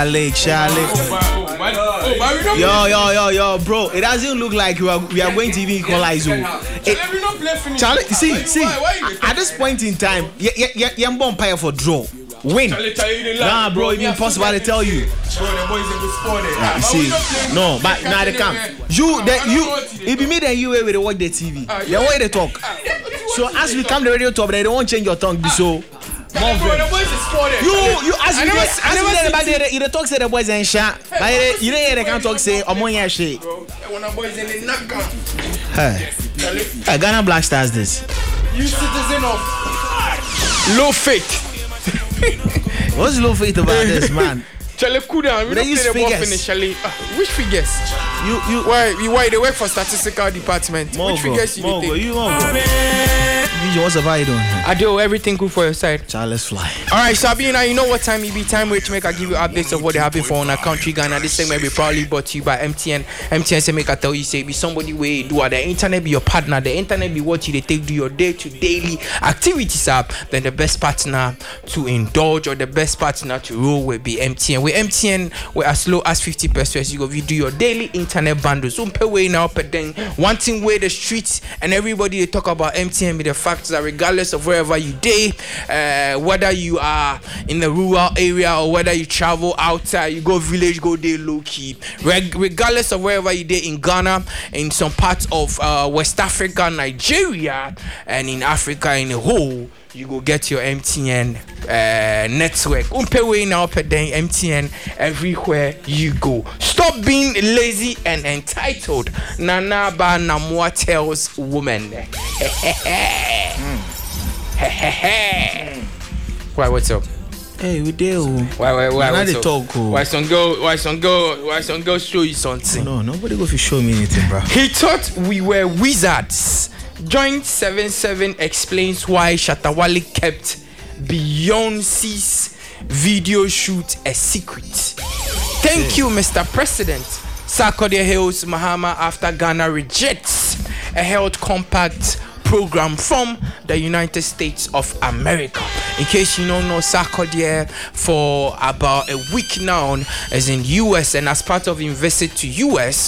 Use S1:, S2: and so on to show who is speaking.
S1: Charlie. Yo, bro. It doesn't look like we are going to even equalize. Charlie, see. At this point in time, you're umpire for draw. Win. Nah, bro, it's impossible to tell you. See, no, but now they come. It be me that you will watch the TV. They way they talk. So as we come the radio top, they don't want to change your tongue. Be so. You as we the talk say the boys and shot. You know they can't talk say Omonia shit. Hey, Ghana Black Stars this.
S2: You citizen of low faith.
S1: What's low faith about this, man?
S2: Charlie, cool down. We don't play the ball finish, Charlie. Which figures? Why they work for statistical department? Which figures you take?
S1: What's about you doing?
S2: I do everything good for your side.
S1: Child, let's fly.
S2: Alright, Sabina, you know what time it be? Time where to make I give you updates of what they happen for on our country Ghana. This segment be proudly brought to you by MTN. MTN say make I tell you, say be somebody where do the internet be your partner, the internet be what you they take do your day-to-daily activities up. Then the best partner to indulge or the best partner to roll will be MTN. With MTN, we're as low as 50 pesos. You go you do your daily internet bundles. Don't pay way now, but then one thing where the streets and everybody they talk about MTN be the fact that regardless of wherever you day, whether you are in the rural area or whether you travel outside, you go village, go day low key. Regardless of wherever you day in Ghana, in some parts of West Africa, Nigeria, and in Africa in a whole, you go get your MTN network. Umpewe now then MTN everywhere you go. Stop being lazy and entitled. Nana ba namwa tells woman. Why? What's up?
S1: Hey, we do.
S2: Why?
S1: What's up? Talk,
S2: why some girl show you something?
S1: No, nobody go to show me anything, bro.
S2: He thought we were wizards. Joint 77 explains why Shatta Wale kept Beyonce's video shoot a secret. Thank you, Mr. President. Sarkodie hails Mahama after Ghana rejects a health compact program from the United States of America. In case you don't know, Sarkodie for about a week now is in US, and as part of his visit to US,